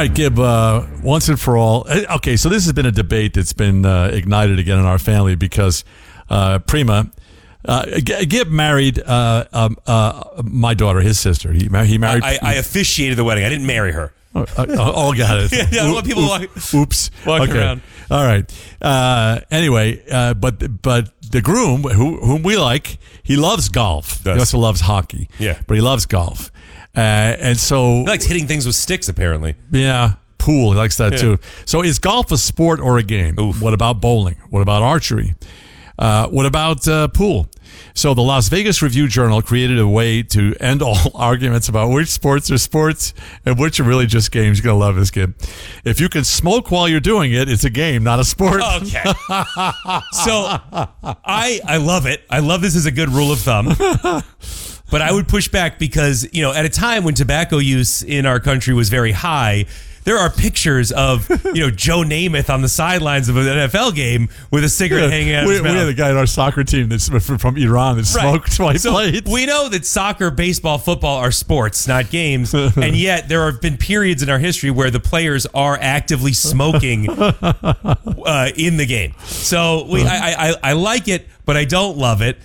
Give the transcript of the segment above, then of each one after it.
right, Gib, once and for all. Okay, so this has been a debate that's been ignited again in our family because Prima, Gib married my daughter, his sister. He married. I officiated the wedding. I didn't marry her. Got it. Yeah, I don't want people oops. walking around. All right. Anyway, but the groom, whom we like, he loves golf. He also loves hockey. Yeah. But he loves golf. And so... He likes hitting things with sticks, apparently. Yeah. Pool. He likes that, too. So is golf a sport or a game? Oof. What about bowling? What about archery? What about pool? So the Las Vegas Review-Journal created a way to end all arguments about which sports are sports and which are really just games. You're going to love this, kid. If you can smoke while you're doing it, it's a game, not a sport. Okay. So I love it. I love this as a good rule of thumb. But I would push back because, at a time when tobacco use in our country was very high, there are pictures of, Joe Namath on the sidelines of an NFL game with a cigarette hanging out of his mouth. We had a guy in our soccer team that's from Iran that smoked while he played. We know that soccer, baseball, football are sports, not games. And yet there have been periods in our history where the players are actively smoking in the game. So I like it, but I don't love it.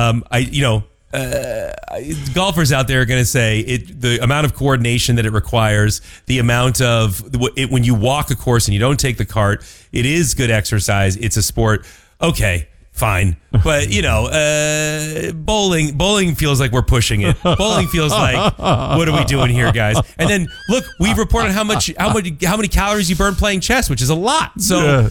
Golfers out there are going to say the amount of coordination that it requires, the amount of when you walk a course and you don't take the cart, it is good exercise. It's a sport. Okay, fine. But, bowling feels like we're pushing it. Bowling feels like, what are we doing here, guys? And then, look, we've reported how many calories you burn playing chess, which is a lot. So,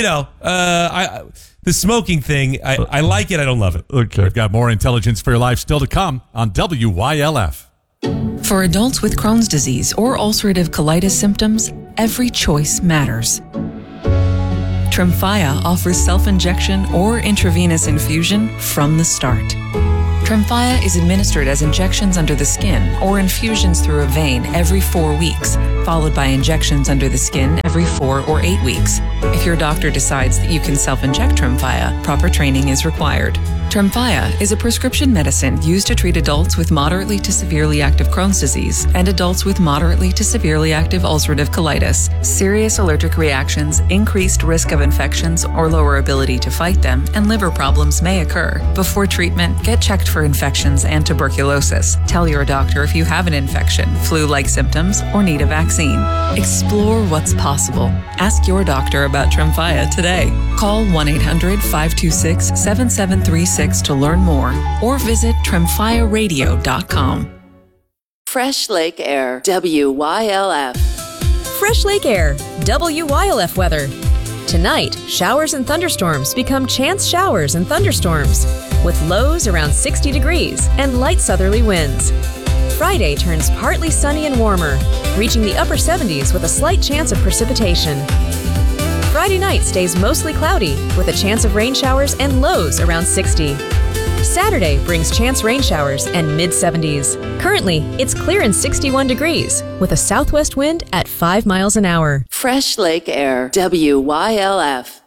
the smoking thing, I like it. I don't love it. Okay. We've got more intelligence for your life still to come on WYLF. For adults with Crohn's disease or ulcerative colitis symptoms, every choice matters. Tremfya offers self-injection or intravenous infusion from the start. Tremfya is administered as injections under the skin or infusions through a vein every 4 weeks, followed by injections under the skin every 4 or 8 weeks. If your doctor decides that you can self-inject Tremfya, proper training is required. Tremfya is a prescription medicine used to treat adults with moderately to severely active Crohn's disease and adults with moderately to severely active ulcerative colitis. Serious allergic reactions, increased risk of infections or lower ability to fight them, and liver problems may occur. Before treatment, get checked for infections and tuberculosis. Tell your doctor if you have an infection, flu-like symptoms, or need a vaccine. Explore what's possible. Ask your doctor about Tremfya today. Call 1-800-526-7736 to learn more or visit tremfyaradio.com. Fresh Lake Air, WYLF. Fresh Lake Air, WYLF weather. Tonight, showers and thunderstorms become chance showers and thunderstorms, with lows around 60 degrees and light southerly winds. Friday turns partly sunny and warmer, reaching the upper 70s with a slight chance of precipitation. Friday night stays mostly cloudy, with a chance of rain showers and lows around 60. Saturday brings chance rain showers and mid-70s. Currently, it's clear and 61 degrees, with a southwest wind at 5 miles an hour. Fresh Lake Air, WYLF.